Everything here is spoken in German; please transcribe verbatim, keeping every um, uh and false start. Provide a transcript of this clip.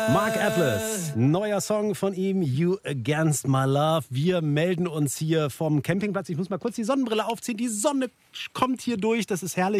Mark Atlas, neuer Song von ihm, You Against My Love. Wir melden uns hier vom Campingplatz. Ich muss mal kurz die Sonnenbrille aufziehen. Die Sonne kommt hier durch, das ist herrlich.